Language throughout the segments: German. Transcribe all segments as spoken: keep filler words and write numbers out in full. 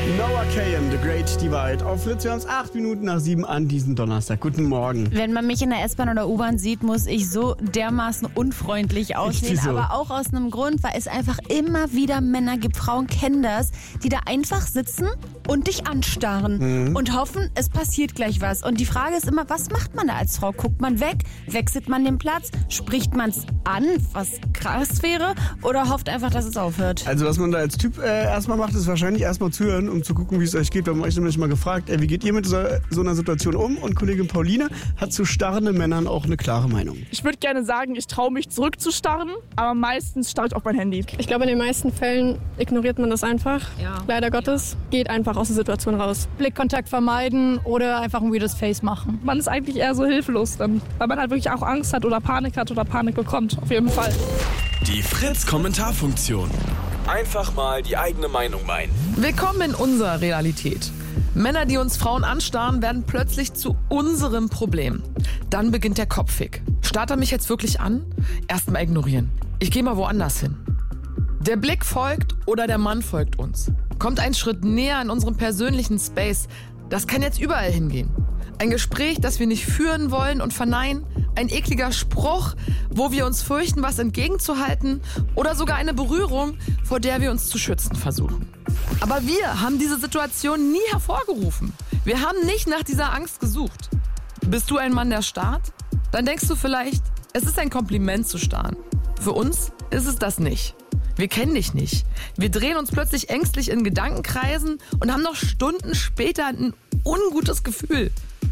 Noah Kahan, The Great Divide. Auf Fritz, wir haben es acht Minuten nach sieben an diesem Donnerstag. Guten Morgen. Wenn man mich in der S-Bahn oder U-Bahn sieht, muss ich so dermaßen unfreundlich aussehen. so? Aber auch aus einem Grund, weil es einfach immer wieder Männer gibt, Frauen kennen das, die da einfach sitzen und dich anstarren Mhm. und hoffen, es passiert gleich was. Und die Frage ist immer, was macht man da als Frau? Guckt man weg? Wechselt man den Platz? Spricht man es an, was krass wäre? Oder hofft einfach, dass es aufhört? Also was man da als Typ äh, erstmal macht, ist wahrscheinlich erstmal zuhören, um zu gucken, wie es euch geht. Wir haben euch nämlich mal gefragt, ey, wie geht ihr mit so, so einer Situation um? Und Kollegin Pauline hat zu starrenden Männern auch eine klare Meinung. Ich würde gerne sagen, ich traue mich zurückzustarren, aber meistens starre ich auf mein Handy. Ich glaube, in den meisten Fällen ignoriert man das einfach. Ja. Leider Gottes. Geht einfach aus der Situation raus. Blickkontakt vermeiden oder einfach ein weirdes Face machen. Man ist eigentlich eher so hilflos dann, weil man halt wirklich auch Angst hat oder Panik hat oder Panik bekommt, auf jeden Fall. Die Fritz-Kommentarfunktion. Einfach mal die eigene Meinung meinen. Willkommen in unserer Realität. Männer, die uns Frauen anstarren, werden plötzlich zu unserem Problem. Dann beginnt der Kopffick. Starrt er mich jetzt wirklich an? Erstmal ignorieren. Ich gehe mal woanders hin. Der Blick folgt oder der Mann folgt uns. Kommt ein Schritt näher in unserem persönlichen Space. Das kann jetzt überall hingehen. Ein Gespräch, das wir nicht führen wollen und verneinen. Ein ekliger Spruch, wo wir uns fürchten, was entgegenzuhalten. Oder sogar eine Berührung, vor der wir uns zu schützen versuchen. Aber wir haben diese Situation nie hervorgerufen. Wir haben nicht nach dieser Angst gesucht. Bist du ein Mann, der starrt? Dann denkst du vielleicht, es ist ein Kompliment zu starren. Für uns ist es das nicht. Wir kennen dich nicht. Wir drehen uns plötzlich ängstlich in Gedankenkreisen und haben noch Stunden später ein ungutes Gefühl.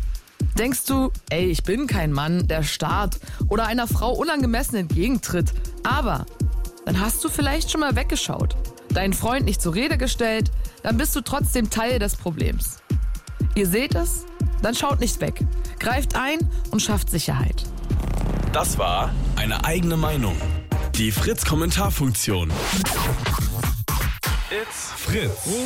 Denkst du, ey, ich bin kein Mann, der starrt oder einer Frau unangemessen entgegentritt. Aber dann hast du vielleicht schon mal weggeschaut, deinen Freund nicht zur Rede gestellt, dann bist du trotzdem Teil des Problems. Ihr seht es? Dann schaut nicht weg. Greift ein und schafft Sicherheit. Das war eine eigene Meinung. Die Fritz-Kommentarfunktion. It's Fritz.